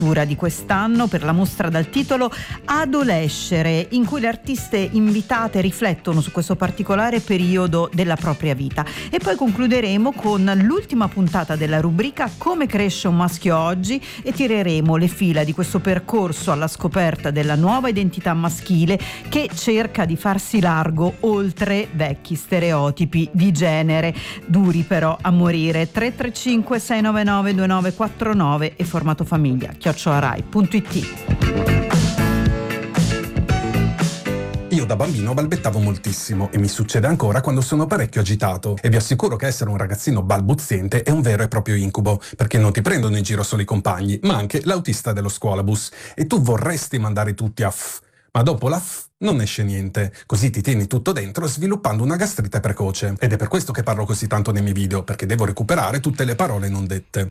di quest'anno per la mostra dal titolo Adolescere, in cui le artiste invitate riflettono su questo particolare periodo della propria vita. E poi concluderemo con l'ultima puntata della rubrica Come cresce un maschio oggi e tireremo le fila di questo percorso alla scoperta della nuova identità maschile che cerca di farsi largo oltre vecchi stereotipi di genere, duri però a morire. 335 699 2949 e formato famiglia @rai.it. Io da bambino balbettavo moltissimo e mi succede ancora quando sono parecchio agitato, e vi assicuro che essere un ragazzino balbuziente è un vero e proprio incubo, perché non ti prendono in giro solo i compagni, ma anche l'autista dello scuolabus, e tu vorresti mandare tutti a f, ma dopo la f non esce niente, così ti tieni tutto dentro sviluppando una gastrite precoce. Ed è per questo che parlo così tanto nei miei video, perché devo recuperare tutte le parole non dette.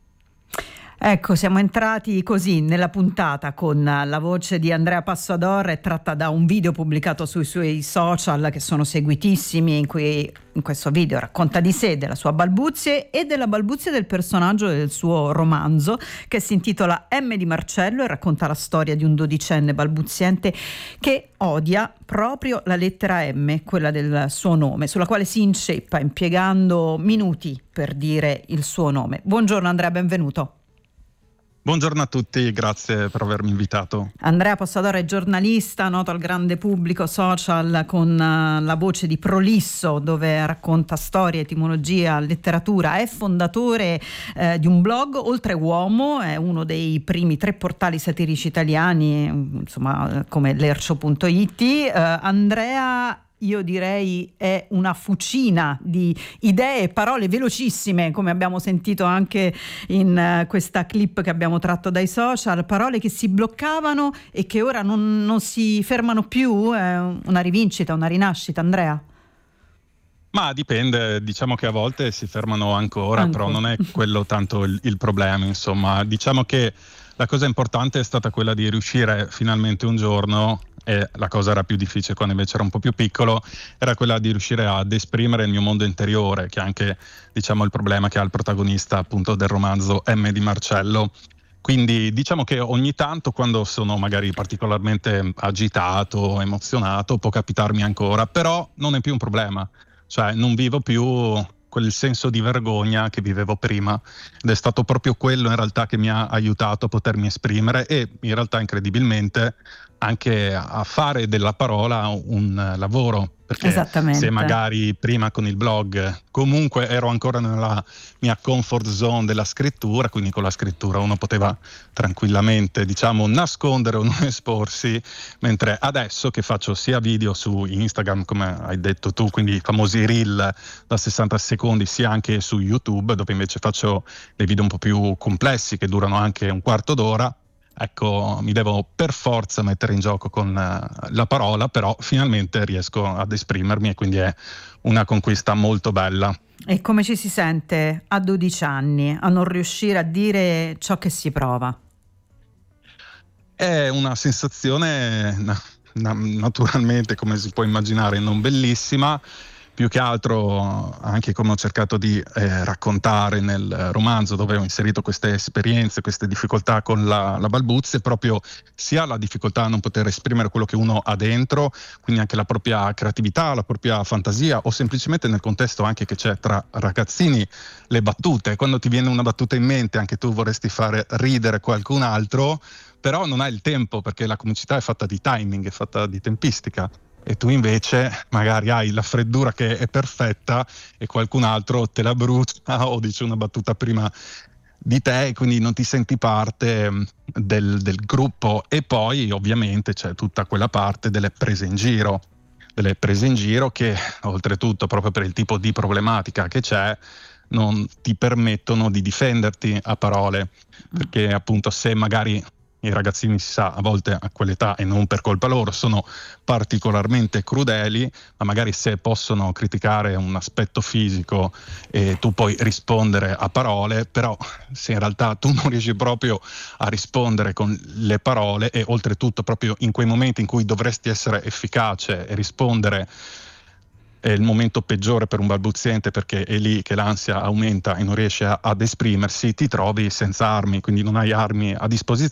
Ecco, siamo entrati così nella puntata con la voce di Andrea Passador, tratta da un video pubblicato sui suoi social che sono seguitissimi, in cui in questo video racconta di sé, della sua balbuzie e della balbuzie del personaggio del suo romanzo, che si intitola M di Marcello e racconta la storia di un dodicenne balbuziente che odia proprio la lettera M, quella del suo nome, sulla quale si inceppa impiegando minuti per dire il suo nome. Buongiorno Andrea, benvenuto. Buongiorno a tutti, grazie per avermi invitato. Andrea Passador è giornalista, noto al grande pubblico social con la voce di Prolisso, dove racconta storia, etimologia, letteratura. È fondatore di un blog, Oltre Uomo, è uno dei primi 3 portali satirici italiani, insomma, come lercio.it. Andrea, io direi, è una fucina di idee e parole velocissime, come abbiamo sentito anche in questa clip che abbiamo tratto dai social, parole che si bloccavano e che ora non si fermano più. È una rivincita, una rinascita, Andrea? Ma dipende, diciamo che a volte si fermano ancora. Però non è quello tanto il problema, insomma. Diciamo che la cosa importante è stata quella di riuscire finalmente un giorno, e la cosa era più difficile quando invece era un po' più piccolo, era quella di riuscire ad esprimere il mio mondo interiore, che è anche, diciamo, il problema che ha il protagonista appunto del romanzo M di Marcello. Quindi diciamo che ogni tanto, quando sono magari particolarmente agitato, emozionato, può capitarmi ancora, però non è più un problema, cioè non vivo più quel senso di vergogna che vivevo prima, ed è stato proprio quello in realtà che mi ha aiutato a potermi esprimere e in realtà incredibilmente anche a fare della parola un lavoro, perché se magari prima con il blog comunque ero ancora nella mia comfort zone della scrittura, quindi con la scrittura uno poteva tranquillamente, diciamo, nascondere o non esporsi, mentre adesso che faccio sia video su Instagram, come hai detto tu, quindi i famosi reel da 60 secondi, sia anche su YouTube, dove invece faccio dei video un po' più complessi che durano anche un quarto d'ora. Ecco, mi devo per forza mettere in gioco con la parola, però finalmente riesco ad esprimermi e quindi è una conquista molto bella. E come ci si sente a 12 anni a non riuscire a dire ciò che si prova? È una sensazione naturalmente, come si può immaginare, non bellissima. Più che altro, anche come ho cercato di raccontare nel romanzo, dove ho inserito queste esperienze, queste difficoltà con la balbuzia, proprio sia la difficoltà a non poter esprimere quello che uno ha dentro, quindi anche la propria creatività, la propria fantasia, o semplicemente nel contesto anche che c'è tra ragazzini, le battute. Quando ti viene una battuta in mente, anche tu vorresti fare ridere qualcun altro, però non hai il tempo, perché la comicità è fatta di timing, è fatta di tempistica. E tu invece magari hai la freddura che è perfetta e qualcun altro te la brucia o dice una battuta prima di te, e quindi non ti senti parte del gruppo. E poi ovviamente c'è tutta quella parte delle prese in giro che oltretutto, proprio per il tipo di problematica che c'è, non ti permettono di difenderti a parole, perché appunto se magari i ragazzini, si sa, a volte a quell'età e non per colpa loro, sono particolarmente crudeli, ma magari se possono criticare un aspetto fisico e tu puoi rispondere a parole, però se in realtà tu non riesci proprio a rispondere con le parole, e oltretutto proprio in quei momenti in cui dovresti essere efficace e rispondere è il momento peggiore per un balbuziente, perché è lì che l'ansia aumenta e non riesce ad esprimersi, ti trovi senza armi, quindi non hai armi a disposizione